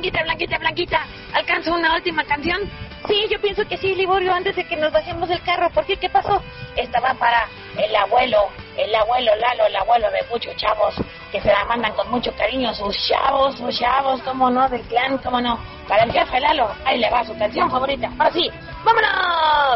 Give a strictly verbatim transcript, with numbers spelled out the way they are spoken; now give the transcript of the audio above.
Blanquita, Blanquita, Blanquita, ¿alcanzo una última canción? Sí, yo pienso que sí, Liborio, antes de que nos bajemos del carro. ¿Por qué? ¿Qué pasó? Esta va para el abuelo, el abuelo Lalo, el abuelo de muchos chavos, que se la mandan con mucho cariño, sus chavos, sus chavos, cómo no, del clan, cómo no. Para el jefe Lalo, ahí le va su canción favorita. Ahora sí, ¡vámonos!